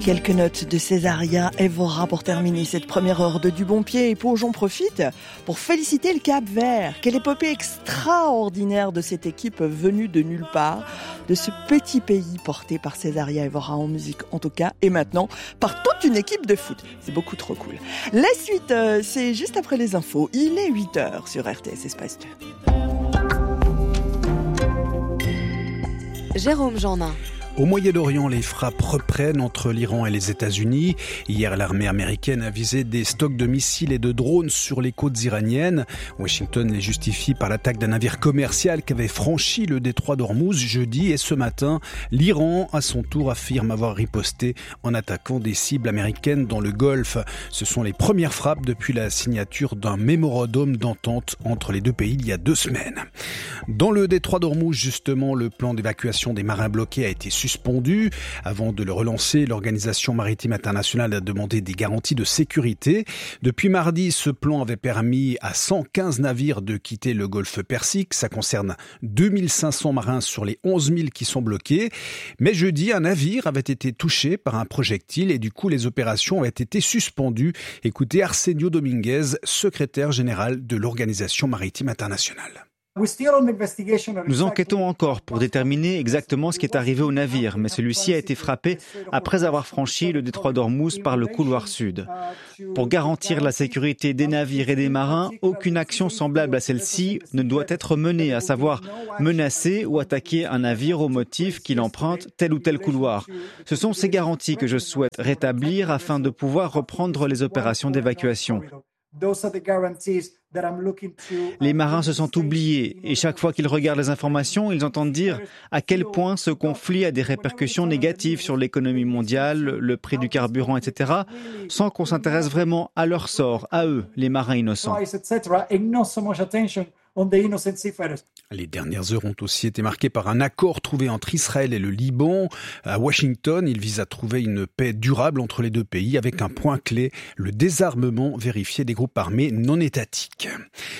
Quelques notes de Césaria Evora pour terminer cette première heure de Du Bon Pied. Et pour j'en profite pour féliciter le Cap-Vert. Quelle épopée extraordinaire de cette équipe venue de nulle part, de ce petit pays porté par Césaria Evora en musique en tout cas, et maintenant par toute une équipe de foot. C'est beaucoup trop cool. La suite, c'est juste après les infos. Il est 8h sur RTS Espace 2. Jérôme Jeannin. Au Moyen-Orient, les frappes reprennent entre l'Iran et les États-Unis. Hier, l'armée américaine a visé des stocks de missiles et de drones sur les côtes iraniennes. Washington les justifie par l'attaque d'un navire commercial qui avait franchi le détroit d'Ormuz jeudi. Et ce matin, l'Iran, à son tour, affirme avoir riposté en attaquant des cibles américaines dans le Golfe. Ce sont les premières frappes depuis la signature d'un mémorandum d'entente entre les deux pays il y a 2 semaines. Dans le détroit d'Ormuz, justement, le plan d'évacuation des marins bloqués a été suspendu. Avant de le relancer, l'Organisation maritime internationale a demandé des garanties de sécurité. Depuis mardi, ce plan avait permis à 115 navires de quitter le golfe Persique. Ça concerne 2500 marins sur les 11 000 qui sont bloqués. Mais jeudi, un navire avait été touché par un projectile et du coup, les opérations avaient été suspendues. Écoutez Arsenio Dominguez, secrétaire général de l'Organisation maritime internationale. Nous enquêtons encore pour déterminer exactement ce qui est arrivé au navire, mais celui-ci a été frappé après avoir franchi le détroit d'Ormuz par le couloir sud. Pour garantir la sécurité des navires et des marins, aucune action semblable à celle-ci ne doit être menée, à savoir menacer ou attaquer un navire au motif qu'il emprunte tel ou tel couloir. Ce sont ces garanties que je souhaite rétablir afin de pouvoir reprendre les opérations d'évacuation. Les marins se sentent oubliés et chaque fois qu'ils regardent les informations, ils entendent dire à quel point ce conflit a des répercussions négatives sur l'économie mondiale, le prix du carburant, etc., sans qu'on s'intéresse vraiment à leur sort, à eux, les marins innocents. Les dernières heures ont aussi été marquées par un accord trouvé entre Israël et le Liban. À Washington, il vise à trouver une paix durable entre les deux pays avec un point clé, le désarmement vérifié des groupes armés non étatiques.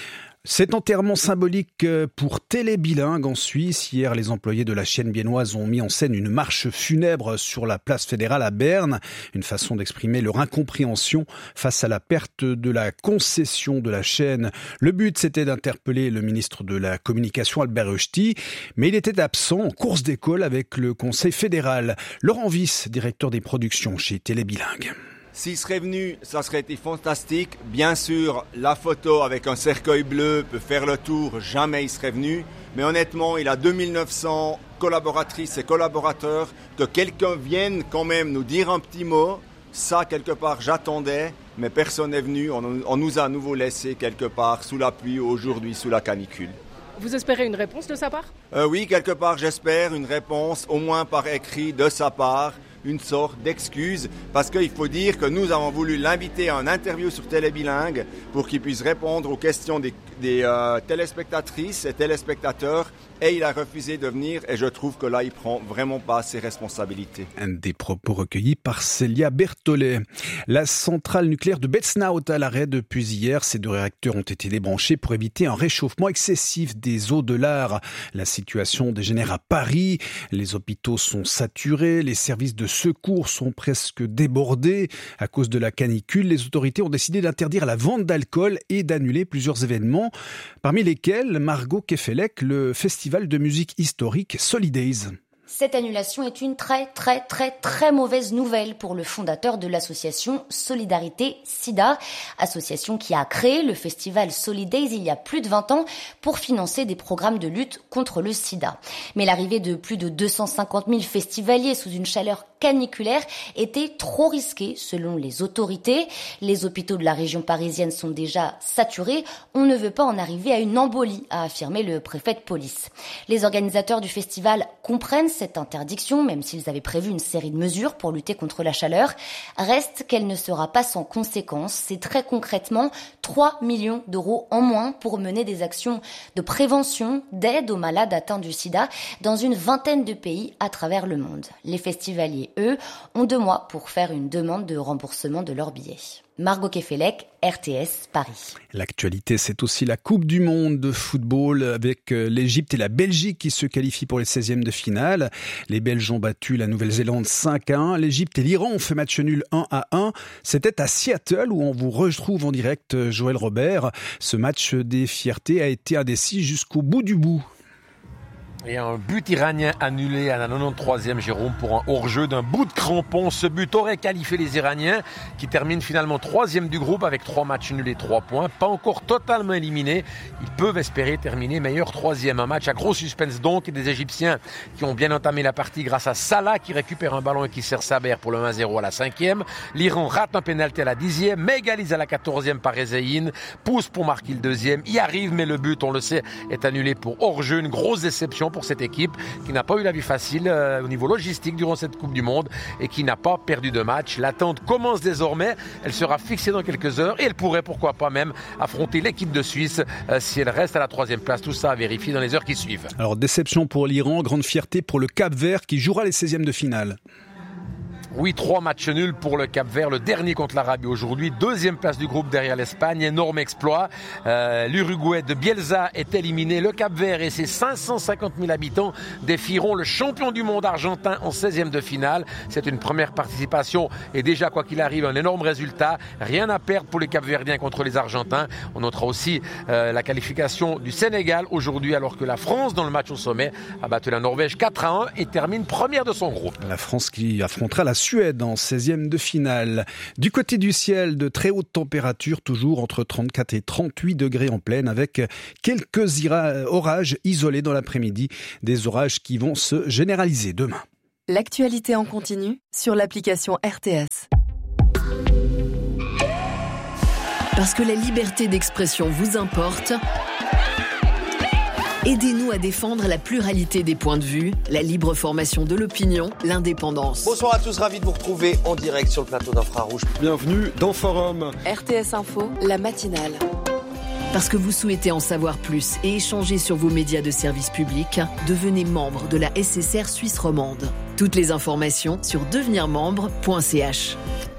Cet enterrement symbolique pour Télé Bilingue en Suisse. Hier, les employés de la chaîne biennoise ont mis en scène une marche funèbre sur la place fédérale à Berne. Une façon d'exprimer leur incompréhension face à la perte de la concession de la chaîne. Le but, c'était d'interpeller le ministre de la Communication, Albert Hochti, mais il était absent en course d'école avec le Conseil fédéral. Laurent Wyss, directeur des productions chez Télé Bilingue. S'il serait venu, ça serait été fantastique. Bien sûr, la photo avec un cercueil bleu peut faire le tour. Jamais il serait venu. Mais honnêtement, il a 2900 collaboratrices et collaborateurs. Que quelqu'un vienne quand même nous dire un petit mot. Ça, quelque part, j'attendais. Mais personne n'est venu. On nous a à nouveau laissé quelque part sous la pluie, aujourd'hui sous la canicule. Vous espérez une réponse de sa part ? Oui, quelque part, j'espère une réponse, au moins par écrit, de sa part. Une sorte d'excuse, parce qu'il faut dire que nous avons voulu l'inviter à une interview sur Télé Bilingue pour qu'il puisse répondre aux questions des téléspectatrices et téléspectateurs, et il a refusé de venir, et je trouve que là, il prend vraiment pas ses responsabilités. Un des propos recueillis par Célia Berthollet. La centrale nucléaire de Betznaut à l'arrêt depuis hier. Ces 2 réacteurs ont été débranchés pour éviter un réchauffement excessif des eaux de l'Ar. La situation dégénère à Paris. Les hôpitaux sont saturés, les services de secours sont presque débordés. À cause de la canicule, les autorités ont décidé d'interdire la vente d'alcool et d'annuler plusieurs événements, parmi lesquels Margot Kefelec, le festival de musique historique Solidays. Cette annulation est une très mauvaise nouvelle pour le fondateur de l'association Solidarité Sida, association qui a créé le festival Solidays il y a plus de 20 ans pour financer des programmes de lutte contre le sida. Mais l'arrivée de plus de 250 000 festivaliers sous une chaleur caniculaire était trop risquée selon les autorités. Les hôpitaux de la région parisienne sont déjà saturés. On ne veut pas en arriver à une embolie, a affirmé le préfet de police. Les organisateurs du festival comprennent cette interdiction, même s'ils avaient prévu une série de mesures pour lutter contre la chaleur. Reste qu'elle ne sera pas sans conséquences. C'est très concrètement 3 millions d'euros en moins pour mener des actions de prévention, d'aide aux malades atteints du sida dans une vingtaine de pays à travers le monde. Les festivaliers et eux ont 2 mois pour faire une demande de remboursement de leur billet. Margot Kefelec, RTS Paris. L'actualité, c'est aussi la Coupe du Monde de football avec l'Égypte et la Belgique qui se qualifient pour les 16e de finale. Les Belges ont battu la Nouvelle-Zélande 5-1. L'Égypte et l'Iran ont fait match nul 1-1. C'était à Seattle où on vous retrouve en direct, Joël Robert. Ce match des fiertés a été indécis jusqu'au bout du bout. Et un but iranien annulé à la 93e, Jérôme, pour un hors-jeu d'un bout de crampon. Ce but aurait qualifié les Iraniens qui terminent finalement 3e du groupe avec 3 matchs nuls et 3 points. Pas encore totalement éliminés. Ils peuvent espérer terminer meilleur 3e. Un match à gros suspense donc et des Égyptiens qui ont bien entamé la partie grâce à Salah qui récupère un ballon et qui sert Saber pour le 1-0 à la 5e. L'Iran rate un pénalty à la 10e, mais égalise à la 14e par Rezaïn. Pousse pour marquer le 2e. Y arrive, mais le but, on le sait, est annulé pour hors-jeu. Une grosse déception pour cette équipe qui n'a pas eu la vie facile au niveau logistique durant cette Coupe du Monde et qui n'a pas perdu de match. L'attente commence désormais, elle sera fixée dans quelques heures et elle pourrait pourquoi pas même affronter l'équipe de Suisse si elle reste à la 3e place. Tout ça à vérifier dans les heures qui suivent. Alors déception pour l'Iran, grande fierté pour le Cap-Vert qui jouera les 16e de finale. Oui, 3 matchs nuls pour le Cap-Vert, le dernier contre l'Arabie aujourd'hui. 2e place du groupe derrière l'Espagne, énorme exploit. L'Uruguay de Bielsa est éliminé. Le Cap-Vert et ses 550 000 habitants défieront le champion du monde argentin en 16e de finale. C'est une première participation et déjà, quoi qu'il arrive, un énorme résultat. Rien à perdre pour les Cap-Verdiens contre les Argentins. On notera aussi la qualification du Sénégal aujourd'hui alors que la France, dans le match au sommet, a battu la Norvège 4-1 et termine première de son groupe. La France qui affrontera la Suède en 16e de finale. Du côté du ciel, de très hautes températures, toujours entre 34 et 38 degrés en pleine, avec quelques orages isolés dans l'après-midi. Des orages qui vont se généraliser demain. L'actualité en continu sur l'application RTS. Parce que la liberté d'expression vous importe, aidez-nous à défendre la pluralité des points de vue, la libre formation de l'opinion, l'indépendance. Bonsoir à tous, ravi de vous retrouver en direct sur le plateau d'Infrarouge. Bienvenue dans Forum. RTS Info, la matinale. Parce que vous souhaitez en savoir plus et échanger sur vos médias de service public, devenez membre de la SSR Suisse romande. Toutes les informations sur devenirmembre.ch.